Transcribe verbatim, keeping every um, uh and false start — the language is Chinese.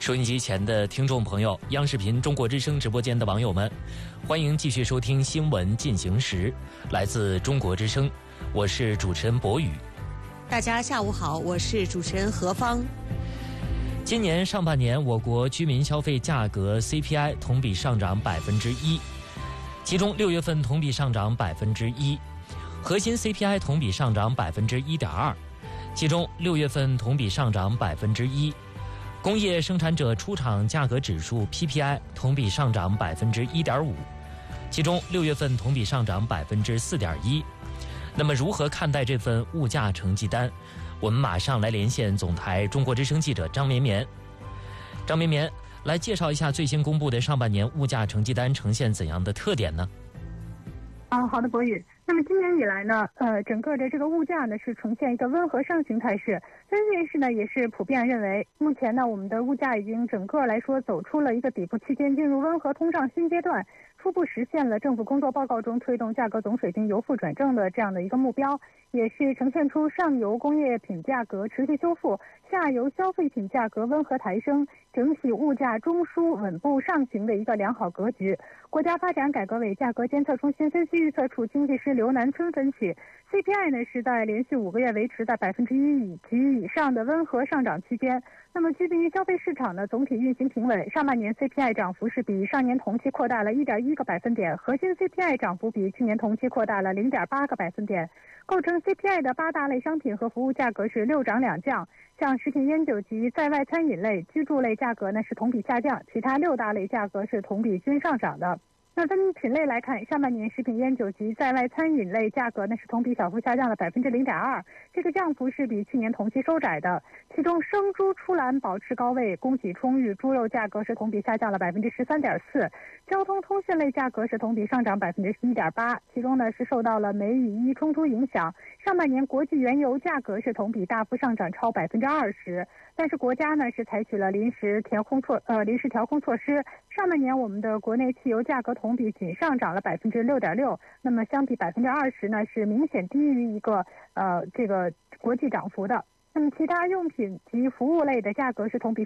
收音机前的听众朋友，央视频中国之声直播间的网友们，欢迎继续收听新闻进行时，来自中国之声，我是主持人博宇。 大家下午好，我是主持人何芳。 今年上半年，我国居民消费价格 C P I 同比上涨百分之一，其中六月份同比上涨百分之一，核心 C P I 同比上涨百分之一点二，其中六月份同比上涨百分之一。工业生产者出厂价格指数 P P I 同比上涨百分之一点五，其中六月份同比上涨百分之四点一。那么，如何看待这份物价成绩单？我们马上来连线总台中国之声记者张绵绵。张绵绵，来介绍一下最新公布的上半年物价成绩单呈现怎样的特点呢？ 啊，好的，博宇。那么今年以来呢，呃，整个的这个物价呢是呈现一个温和上行态势。分析人士呢也是普遍认为，目前呢我们的物价已经整个来说走出了一个底部区间，进入温和通胀新阶段，初步实现了政府工作报告中推动价格总水平由负转正的这样的一个目标，也是呈现出上游工业品价格持续修复，下游消费品价格温和抬升，整体物价中枢稳步上行的一个良好格局。国家发展改革委价格监测中心分析预测处经济师刘南春分析 ，C P I 呢是在连续五个月维持在百分之一以及以上的温和上涨区间。那么居民消费市场呢总体运行平稳，上半年 C P I 涨幅是比上年同期扩大了 一点一个百分点，核心 C P I 涨幅比去年同期扩大了 零点八个百分点。构成 C P I 的八大类商品和服务价格是六涨两降，像食品烟酒及在外餐饮类、居住类价格呢是同比下降，其他六大类价格是同比均上涨的。那分品类来看，上半年食品烟酒及在外餐饮类价格呢是同比小幅下降了百分之零点二，这个降幅是比去年同期收窄的。其中生猪出栏保持高位，供给充裕，猪肉价格是同比下降了百分之十三点四，交通通讯类价格是同比上涨百分之一点八，其中呢是受到了美与伊冲突影响，上半年国际原油价格是同比大幅上涨超百分之二十，但是国家呢是采取了临时调控措呃临时调控措施，上半年我们的国内汽油价格同比仅上涨了百分之六点六，那么相比百分之二十呢是明显低于一个呃这个国际涨幅的。那么其他用品及服务类的价格是同比